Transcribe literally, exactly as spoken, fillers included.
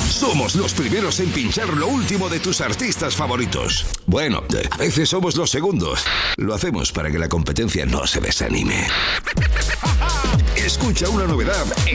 Somos los primeros en pinchar lo último de tus artistas favoritos. Bueno, a veces somos los segundos. Lo hacemos para que la competencia no se desanime. Escucha una novedad